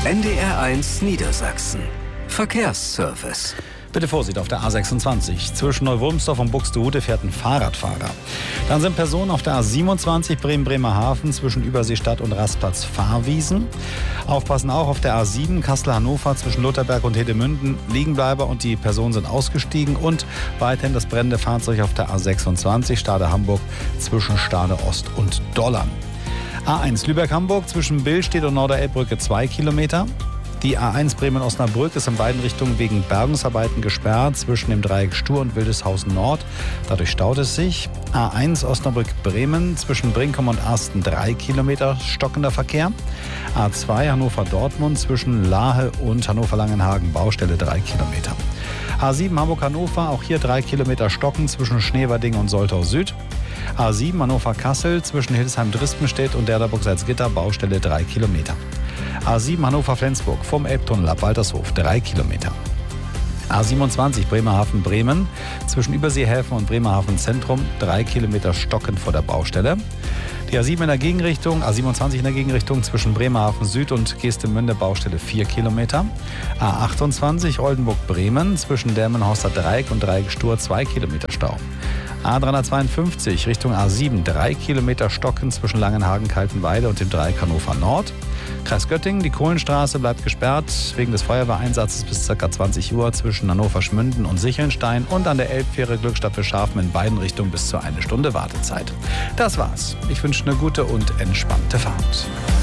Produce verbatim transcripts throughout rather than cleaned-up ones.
N D R eins Niedersachsen. Verkehrsservice. Bitte Vorsicht auf der A sechsundzwanzig. Zwischen Neuwulmsdorf und Buxtehude fährt ein Fahrradfahrer. Dann sind Personen auf der A siebenundzwanzig Bremen-Bremerhaven zwischen Überseestadt und Rastplatz Fahrwiesen. Aufpassen auch auf der A sieben Kassel-Hannover zwischen Lutherberg und Hedemünden. Liegenbleiber und die Personen sind ausgestiegen. Und weiterhin das brennende Fahrzeug auf der A sechsundzwanzig Stade-Hamburg zwischen Stade-Ost und Dollern. A eins Lübeck-Hamburg zwischen Billstedt und Norderelbbrücke zwei Kilometer. Die A eins Bremen-Osnabrück ist in beiden Richtungen wegen Bergungsarbeiten gesperrt zwischen dem Dreieck Stur und Wildeshausen Nord. Dadurch staut es sich. A eins Osnabrück-Bremen zwischen Brinkum und Asten drei Kilometer stockender Verkehr. A zwei Hannover-Dortmund zwischen Lahe und Hannover-Langenhagen Baustelle drei Kilometer. A sieben Hamburg-Hannover, auch hier drei Kilometer stocken zwischen Schneverding und Soltau Süd. A sieben Hannover-Kassel zwischen Hildesheim-Drispenstedt und Derderburg-Salzgitter Baustelle drei Kilometer. A sieben Hannover-Flensburg vom Elbtunnel ab Waltershof drei Kilometer. A siebenundzwanzig Bremerhaven-Bremen zwischen Überseehäfen und Bremerhaven Zentrum drei Kilometer stockend vor der Baustelle. Die A sieben in der Gegenrichtung, A siebenundzwanzig in der Gegenrichtung zwischen Bremerhaven Süd und Geestemünde Baustelle vier Kilometer. A achtundzwanzig Oldenburg-Bremen zwischen Delmenhorster Dreieck und Dreieck Stur zwei Kilometer Stau. A dreihundertzweiundfünfzig Richtung A sieben, drei Kilometer stocken zwischen Langenhagen, Kaltenweide und dem Dreieck Hannover Nord. Kreis Göttingen, die Kohlenstraße bleibt gesperrt wegen des Feuerwehreinsatzes bis ca. zwanzig Uhr zwischen Hannover-Schmünden und Sichelnstein und an der Elbfähre Glückstadt für Scharfen in beiden Richtungen bis zu eine Stunde Wartezeit. Das war's. Ich wünsche eine gute und entspannte Fahrt.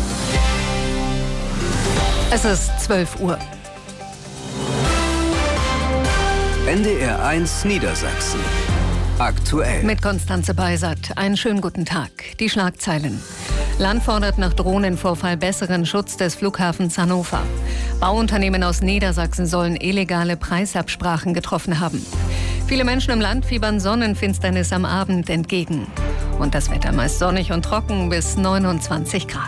Es ist zwölf Uhr. N D R eins Niedersachsen. Aktuell. Mit Konstanze Beisert. Einen schönen guten Tag. Die Schlagzeilen. Land fordert nach Drohnenvorfall besseren Schutz des Flughafens Hannover. Bauunternehmen aus Niedersachsen sollen illegale Preisabsprachen getroffen haben. Viele Menschen im Land fiebern Sonnenfinsternis am Abend entgegen. Und das Wetter meist sonnig und trocken bis neunundzwanzig Grad.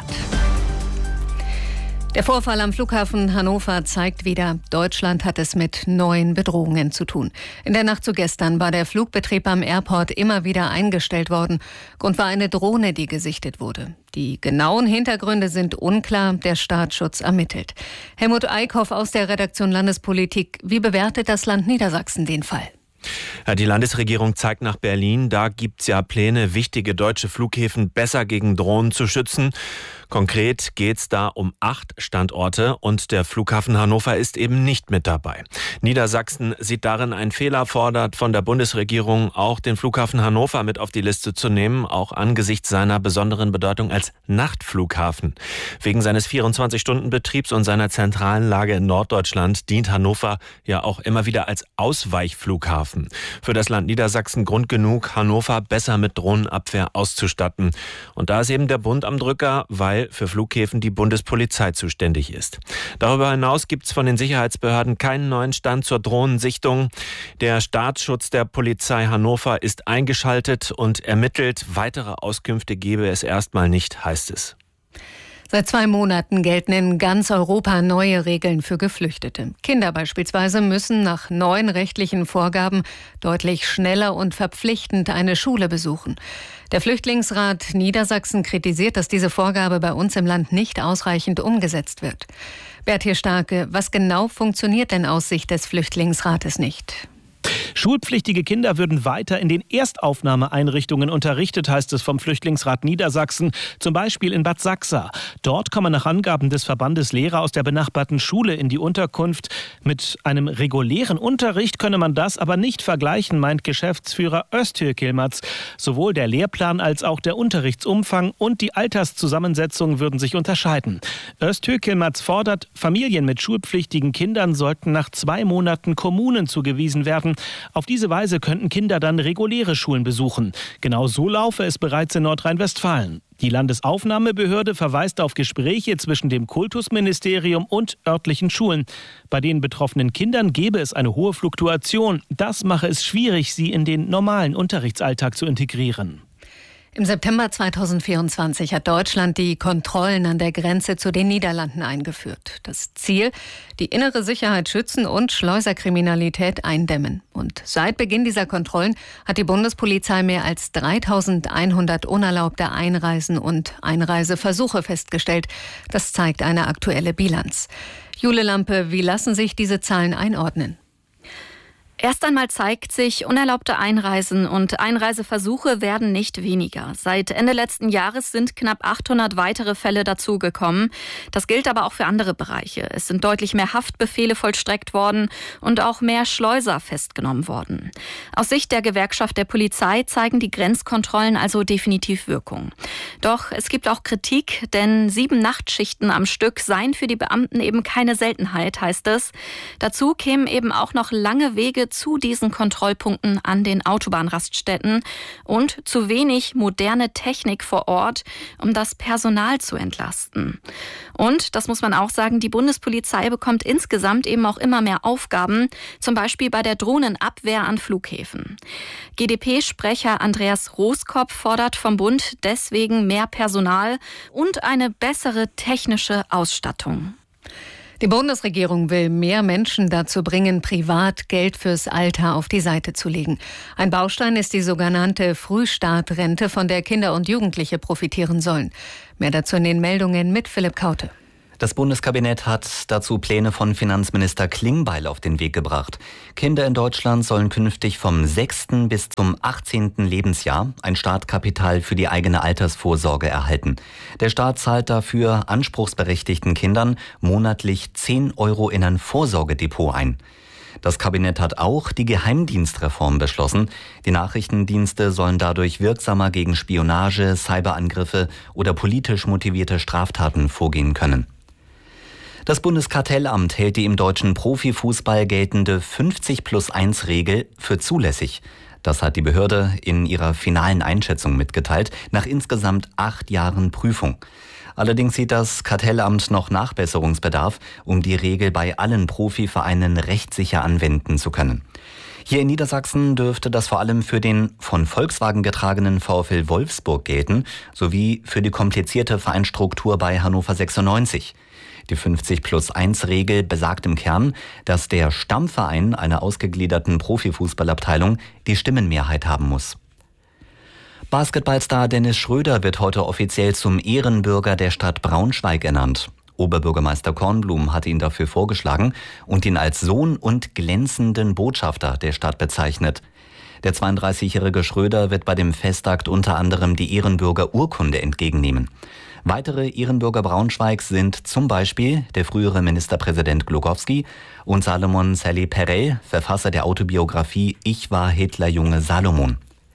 Der Vorfall am Flughafen Hannover zeigt wieder, Deutschland hat es mit neuen Bedrohungen zu tun. In der Nacht zu gestern war der Flugbetrieb am Airport immer wieder eingestellt worden. Grund war eine Drohne, die gesichtet wurde. Die genauen Hintergründe sind unklar, der Staatsschutz ermittelt. Helmut Eickhoff aus der Redaktion Landespolitik. Wie bewertet das Land Niedersachsen den Fall? Ja, die Landesregierung zeigt nach Berlin, da gibt es ja Pläne, wichtige deutsche Flughäfen besser gegen Drohnen zu schützen. Konkret geht es da um acht Standorte und der Flughafen Hannover ist eben nicht mit dabei. Niedersachsen sieht darin einen Fehler, fordert von der Bundesregierung auch den Flughafen Hannover mit auf die Liste zu nehmen, auch angesichts seiner besonderen Bedeutung als Nachtflughafen. Wegen seines vierundzwanzig-Stunden-Betriebs und seiner zentralen Lage in Norddeutschland dient Hannover ja auch immer wieder als Ausweichflughafen. Für das Land Niedersachsen Grund genug, Hannover besser mit Drohnenabwehr auszustatten. Und da ist eben der Bund am Drücker, weil für Flughäfen die Bundespolizei zuständig ist. Darüber hinaus gibt es von den Sicherheitsbehörden keinen neuen Stand zur Drohnensichtung. Der Staatsschutz der Polizei Hannover ist eingeschaltet und ermittelt. Weitere Auskünfte gebe es erstmal nicht, heißt es. Seit zwei Monaten gelten in ganz Europa neue Regeln für Geflüchtete. Kinder beispielsweise müssen nach neuen rechtlichen Vorgaben deutlich schneller und verpflichtend eine Schule besuchen. Der Flüchtlingsrat Niedersachsen kritisiert, dass diese Vorgabe bei uns im Land nicht ausreichend umgesetzt wird. Berthier Starke, was genau funktioniert denn aus Sicht des Flüchtlingsrates nicht? Schulpflichtige Kinder würden weiter in den Erstaufnahmeeinrichtungen unterrichtet, heißt es vom Flüchtlingsrat Niedersachsen, zum Beispiel in Bad Sachsa. Dort kommen nach Angaben des Verbandes Lehrer aus der benachbarten Schule in die Unterkunft. Mit einem regulären Unterricht könne man das aber nicht vergleichen, meint Geschäftsführer Öztürk Kilmatz. Sowohl der Lehrplan als auch der Unterrichtsumfang und die Alterszusammensetzung würden sich unterscheiden. Öztürk Kilmatz fordert, Familien mit schulpflichtigen Kindern sollten nach zwei Monaten Kommunen zugewiesen werden. Auf diese Weise könnten Kinder dann reguläre Schulen besuchen. Genau so laufe es bereits in Nordrhein-Westfalen. Die Landesaufnahmebehörde verweist auf Gespräche zwischen dem Kultusministerium und örtlichen Schulen. Bei den betroffenen Kindern gebe es eine hohe Fluktuation. Das mache es schwierig, sie in den normalen Unterrichtsalltag zu integrieren. Im September zweitausendvierundzwanzig hat Deutschland die Kontrollen an der Grenze zu den Niederlanden eingeführt. Das Ziel: die innere Sicherheit schützen und Schleuserkriminalität eindämmen. Und seit Beginn dieser Kontrollen hat die Bundespolizei mehr als dreitausendeinhundert unerlaubte Einreisen und Einreiseversuche festgestellt. Das zeigt eine aktuelle Bilanz. Jule Lampe, wie lassen sich diese Zahlen einordnen? Erst einmal zeigt sich, unerlaubte Einreisen und Einreiseversuche werden nicht weniger. Seit Ende letzten Jahres sind knapp achthundert weitere Fälle dazugekommen. Das gilt aber auch für andere Bereiche. Es sind deutlich mehr Haftbefehle vollstreckt worden und auch mehr Schleuser festgenommen worden. Aus Sicht der Gewerkschaft der Polizei zeigen die Grenzkontrollen also definitiv Wirkung. Doch es gibt auch Kritik, denn sieben Nachtschichten am Stück seien für die Beamten eben keine Seltenheit, heißt es. Dazu kämen eben auch noch lange Wege zu diesen Kontrollpunkten an den Autobahnraststätten und zu wenig moderne Technik vor Ort, um das Personal zu entlasten. Und, das muss man auch sagen, die Bundespolizei bekommt insgesamt eben auch immer mehr Aufgaben, zum Beispiel bei der Drohnenabwehr an Flughäfen. G d P-Sprecher Andreas Roskopf fordert vom Bund deswegen mehr Personal und eine bessere technische Ausstattung. Die Bundesregierung will mehr Menschen dazu bringen, privat Geld fürs Alter auf die Seite zu legen. Ein Baustein ist die sogenannte Frühstartrente, von der Kinder und Jugendliche profitieren sollen. Mehr dazu in den Meldungen mit Philipp Kaute. Das Bundeskabinett hat dazu Pläne von Finanzminister Klingbeil auf den Weg gebracht. Kinder in Deutschland sollen künftig vom sechsten bis zum achtzehnten Lebensjahr ein Startkapital für die eigene Altersvorsorge erhalten. Der Staat zahlt dafür anspruchsberechtigten Kindern monatlich zehn Euro in ein Vorsorgedepot ein. Das Kabinett hat auch die Geheimdienstreform beschlossen. Die Nachrichtendienste sollen dadurch wirksamer gegen Spionage, Cyberangriffe oder politisch motivierte Straftaten vorgehen können. Das Bundeskartellamt hält die im deutschen Profifußball geltende fünfzig plus eins Regel für zulässig. Das hat die Behörde in ihrer finalen Einschätzung mitgeteilt, nach insgesamt acht Jahren Prüfung. Allerdings sieht das Kartellamt noch Nachbesserungsbedarf, um die Regel bei allen Profivereinen rechtssicher anwenden zu können. Hier in Niedersachsen dürfte das vor allem für den von Volkswagen getragenen VfL Wolfsburg gelten, sowie für die komplizierte Vereinsstruktur bei Hannover sechsundneunzig. Die fünfzig plus eins Regel besagt im Kern, dass der Stammverein einer ausgegliederten Profifußballabteilung die Stimmenmehrheit haben muss. Basketballstar Dennis Schröder wird heute offiziell zum Ehrenbürger der Stadt Braunschweig ernannt. Oberbürgermeister Kornblum hat ihn dafür vorgeschlagen und ihn als Sohn und glänzenden Botschafter der Stadt bezeichnet. Der zweiunddreißigjährige Schröder wird bei dem Festakt unter anderem die Ehrenbürgerurkunde entgegennehmen. Weitere Ehrenbürger Braunschweigs sind zum Beispiel der frühere Ministerpräsident Glogowski und Salomon Sally Perel, Verfasser der Autobiografie Ich war Hitlerjunge Salomon.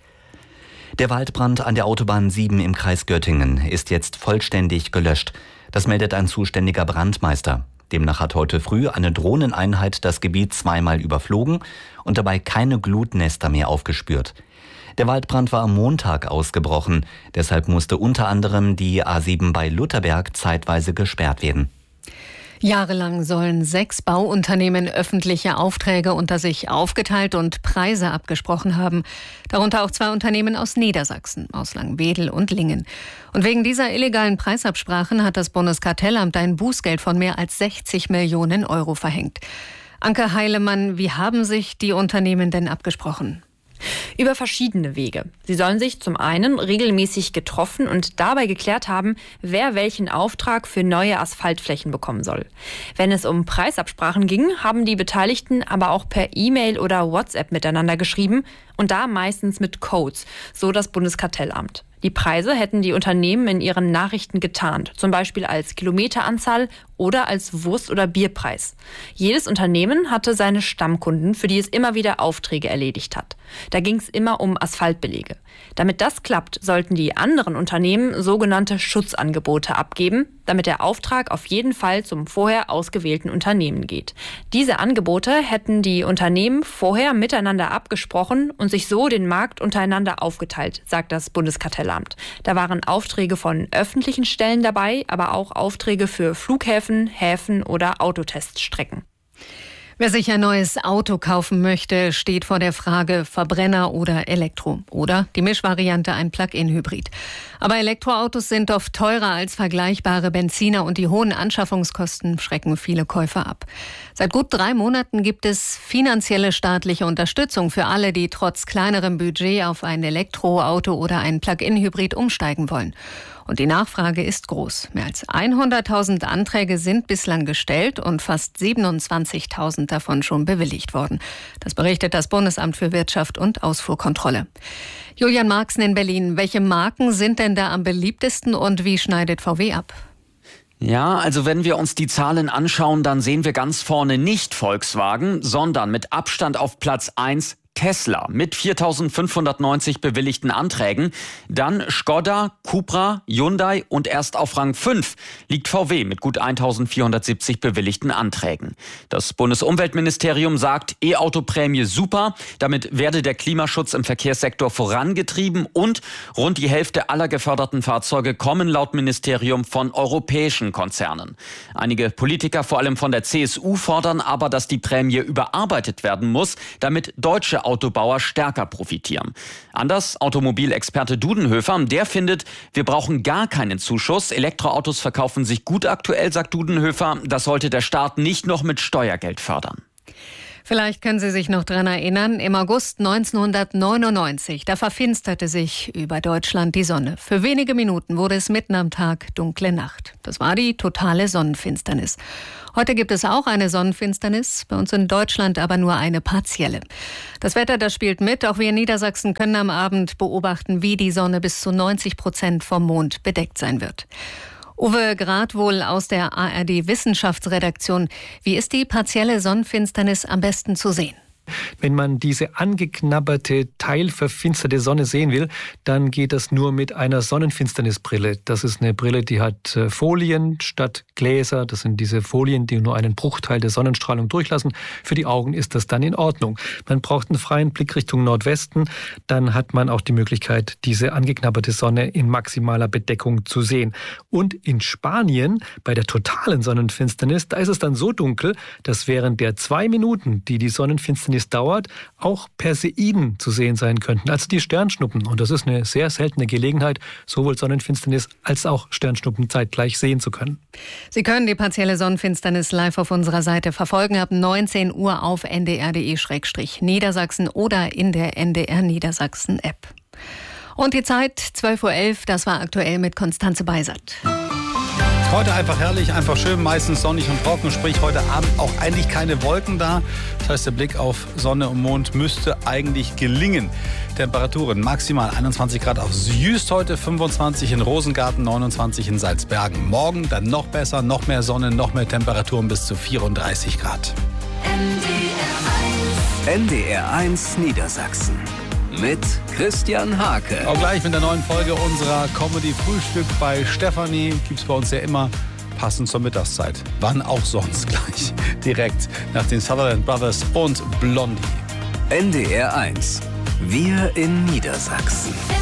Der Waldbrand an der Autobahn sieben im Kreis Göttingen ist jetzt vollständig gelöscht. Das meldet ein zuständiger Brandmeister. Demnach hat heute früh eine Drohneneinheit das Gebiet zweimal überflogen und dabei keine Glutnester mehr aufgespürt. Der Waldbrand war am Montag ausgebrochen. Deshalb musste unter anderem die A sieben bei Lutherberg zeitweise gesperrt werden. Jahrelang sollen sechs Bauunternehmen öffentliche Aufträge unter sich aufgeteilt und Preise abgesprochen haben. Darunter auch zwei Unternehmen aus Niedersachsen, aus Langwedel und Lingen. Und wegen dieser illegalen Preisabsprachen hat das Bundeskartellamt ein Bußgeld von mehr als sechzig Millionen Euro verhängt. Anke Heilemann, wie haben sich die Unternehmen denn abgesprochen? Über verschiedene Wege. Sie sollen sich zum einen regelmäßig getroffen und dabei geklärt haben, wer welchen Auftrag für neue Asphaltflächen bekommen soll. Wenn es um Preisabsprachen ging, haben die Beteiligten aber auch per E-Mail oder WhatsApp miteinander geschrieben und da meistens mit Codes, so das Bundeskartellamt. Die Preise hätten die Unternehmen in ihren Nachrichten getarnt, zum Beispiel als Kilometeranzahl oder als Wurst- oder Bierpreis. Jedes Unternehmen hatte seine Stammkunden, für die es immer wieder Aufträge erledigt hat. Da ging es immer um Asphaltbelege. Damit das klappt, sollten die anderen Unternehmen sogenannte Schutzangebote abgeben, damit der Auftrag auf jeden Fall zum vorher ausgewählten Unternehmen geht. Diese Angebote hätten die Unternehmen vorher miteinander abgesprochen und sich so den Markt untereinander aufgeteilt, sagt das Bundeskartellamt. Da waren Aufträge von öffentlichen Stellen dabei, aber auch Aufträge für Flughäfen, Häfen oder Autoteststrecken. Wer sich ein neues Auto kaufen möchte, steht vor der Frage Verbrenner oder Elektro. Oder die Mischvariante ein Plug-in-Hybrid. Aber Elektroautos sind oft teurer als vergleichbare Benziner und die hohen Anschaffungskosten schrecken viele Käufer ab. Seit gut drei Monaten gibt es finanzielle staatliche Unterstützung für alle, die trotz kleinerem Budget auf ein Elektroauto oder ein Plug-in-Hybrid umsteigen wollen. Und die Nachfrage ist groß. Mehr als hunderttausend Anträge sind bislang gestellt und fast siebenundzwanzigtausend davon schon bewilligt worden. Das berichtet das Bundesamt für Wirtschaft und Ausfuhrkontrolle. Julian Marxen in Berlin. Welche Marken sind denn da am beliebtesten und wie schneidet V W ab? Ja, also wenn wir uns die Zahlen anschauen, dann sehen wir ganz vorne nicht Volkswagen, sondern mit Abstand auf Platz eins Tesla mit viertausendfünfhundertneunzig bewilligten Anträgen. Dann Skoda, Cupra, Hyundai und erst auf Rang fünf liegt V W mit gut eintausendvierhundertsiebzig bewilligten Anträgen. Das Bundesumweltministerium sagt, E-Auto-Prämie super. Damit werde der Klimaschutz im Verkehrssektor vorangetrieben und rund die Hälfte aller geförderten Fahrzeuge kommen laut Ministerium von europäischen Konzernen. Einige Politiker, vor allem von der C S U, fordern aber, dass die Prämie überarbeitet werden muss, damit deutsche Autobauer stärker profitieren. Anders Automobilexperte Dudenhöfer, der findet, wir brauchen gar keinen Zuschuss. Elektroautos verkaufen sich gut aktuell, sagt Dudenhöfer. Das sollte der Staat nicht noch mit Steuergeld fördern. Vielleicht können Sie sich noch daran erinnern, im August neunzehnhundertneunundneunzig, da verfinsterte sich über Deutschland die Sonne. Für wenige Minuten wurde es mitten am Tag dunkle Nacht. Das war die totale Sonnenfinsternis. Heute gibt es auch eine Sonnenfinsternis, bei uns in Deutschland aber nur eine partielle. Das Wetter, das spielt mit. Auch wir in Niedersachsen können am Abend beobachten, wie die Sonne bis zu neunzig Prozent vom Mond bedeckt sein wird. Uwe Gradwohl aus der A R D-Wissenschaftsredaktion. Wie ist die partielle Sonnenfinsternis am besten zu sehen? Wenn man diese angeknabberte, teilverfinsterte Sonne sehen will, dann geht das nur mit einer Sonnenfinsternisbrille. Das ist eine Brille, die hat Folien statt Gläser. Das sind diese Folien, die nur einen Bruchteil der Sonnenstrahlung durchlassen. Für die Augen ist das dann in Ordnung. Man braucht einen freien Blick Richtung Nordwesten. Dann hat man auch die Möglichkeit, diese angeknabberte Sonne in maximaler Bedeckung zu sehen. Und in Spanien, bei der totalen Sonnenfinsternis, da ist es dann so dunkel, dass während der zwei Minuten, die die Sonnenfinsternis dauert, auch Perseiden zu sehen sein könnten, also die Sternschnuppen. Und das ist eine sehr seltene Gelegenheit, sowohl Sonnenfinsternis als auch Sternschnuppen zeitgleich sehen zu können. Sie können die partielle Sonnenfinsternis live auf unserer Seite verfolgen ab neunzehn Uhr auf n d r punkt d e Schrägstrich Niedersachsen oder in der N D R Niedersachsen App. Und die Zeit zwölf Uhr elf, das war aktuell mit Konstanze Beisert. Heute einfach herrlich, einfach schön, meistens sonnig und trocken, sprich heute Abend auch eigentlich keine Wolken da. Das heißt, der Blick auf Sonne und Mond müsste eigentlich gelingen. Temperaturen maximal einundzwanzig Grad auf Jüst heute, fünfundzwanzig in Rosengarten, neunundzwanzig in Salzbergen. Morgen dann noch besser, noch mehr Sonne, noch mehr Temperaturen bis zu vierunddreißig Grad. N D R eins Niedersachsen. Mit Christian Hake. Auch gleich mit der neuen Folge unserer Comedy-Frühstück bei Stefanie. Gibt's bei uns ja immer passend zur Mittagszeit. Wann auch sonst gleich. Direkt nach den Sutherland Brothers und Blondie. N D R eins. Wir in Niedersachsen.